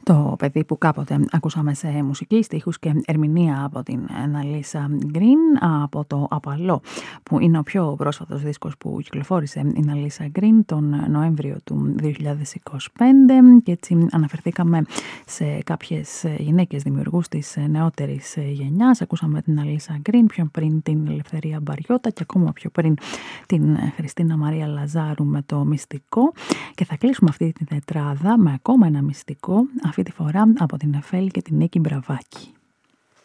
Το παιδί που κάποτε ακούσαμε σε μουσική, στίχους και ερμηνεία από την Αναλίσα Γκριν από το Απαλό, που είναι ο πιο πρόσφατος δίσκος που κυκλοφόρησε η Αναλίσα Γκριν τον Νοέμβριο του 2025, και έτσι αναφερθήκαμε σε κάποιες γυναίκες δημιουργούς της νεότερης γενιάς. Ακούσαμε την Αναλίσα Γκριν, πιο πριν την Ελευθερία Μπαριώτα και ακόμα πιο πριν την Χριστίνα Μαρία Λαζάρου με το Μυστικό, και θα κλείσουμε αυτή την τετράδα με ακόμα ένα μυστικό, αυτή τη φορά από την Εφέλη και την Νίκη Μπραβάκη.